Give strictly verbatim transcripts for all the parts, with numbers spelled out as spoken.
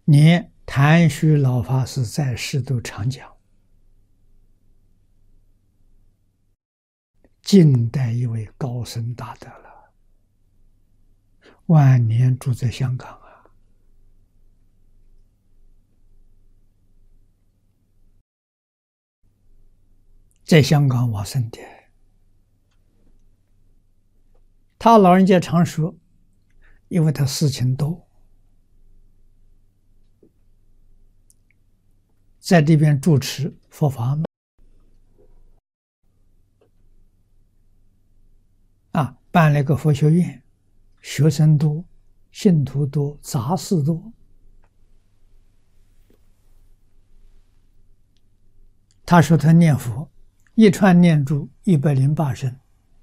连谭虚老法师在世都常讲，近代一位高僧大德了，晚年住在香港啊。在香港往生的，他老人家常说，因为他事情多，在这边主持佛法嘛，啊，办了个佛学院，学生多，信徒多，杂事多。他说他念佛，一串念珠一百零八声，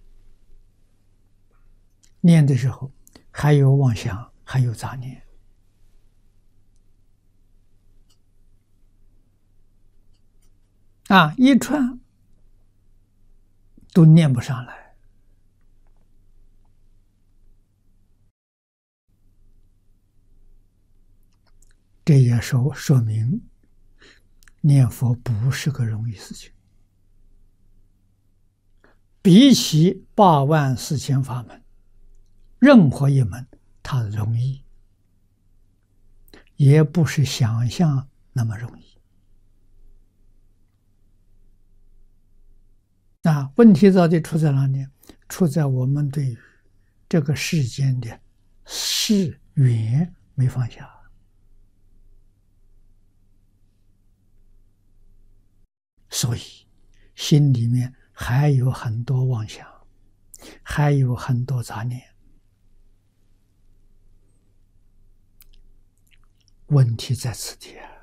念的时候还有妄想，还有杂念。啊，一串都念不上来。这也说说明念佛不是个容易事情，比起八万四千法门，任何一门它容易，也不是想象那么容易。那问题到底出在哪里？出在我们对于这个世间的事缘没放下。所以心里面还有很多妄想，还有很多杂念。问题在此地啊。